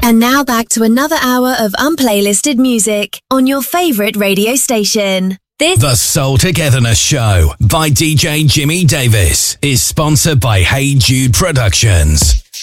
And now back to another hour of unplaylisted music on your favourite radio station. The Soul Togetherness Show by DJ Jimmy Davis is sponsored by Hey Jude Productions.